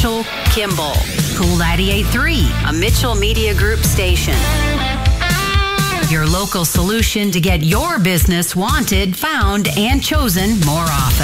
Kimball. Cool 98.3, a Mitchell Media Group station. Your local solution to get your business wanted, found, and chosen more often.